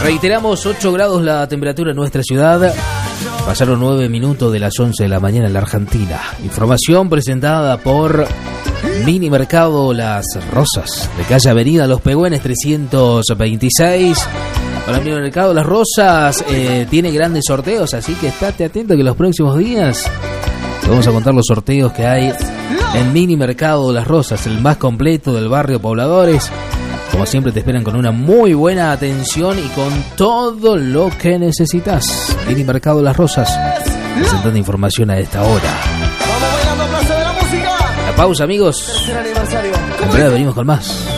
Reiteramos, 8 grados la temperatura en nuestra ciudad. Pasaron 9 minutos de las 11 de la mañana en la Argentina. Información presentada por Mini Mercado Las Rosas, de calle Avenida Los Pehuen 326. Para Mini Mercado Las Rosas tiene grandes sorteos, así que estate atento que los próximos días te vamos a contar los sorteos que hay en Mini Mercado Las Rosas, el más completo del barrio Pobladores. Como siempre te esperan con una muy buena atención y con todo lo que necesitas. Mini Mercado Las Rosas, presentando información a esta hora. Vamos bailando, Plaza de la Música. La pausa, amigos. Tercer aniversario. En breve venimos con más.